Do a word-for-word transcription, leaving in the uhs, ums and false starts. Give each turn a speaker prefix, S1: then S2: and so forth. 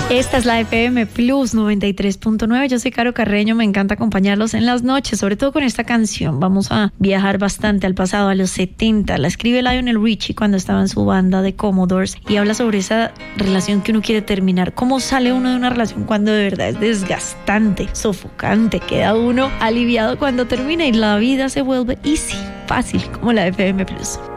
S1: Esta es la F M Plus noventa y tres punto nueve. Yo soy Caro Carreño, me encanta acompañarlos en las noches, sobre todo con esta canción. Vamos a viajar bastante al pasado, a los setenta. La escribe Lionel Richie cuando estaba en su banda de Commodores y habla sobre esa relación que uno quiere terminar. Cómo sale uno de una relación cuando de verdad es desgastante, sofocante. Queda uno aliviado cuando termina y la vida se vuelve easy, fácil, como la F M Plus.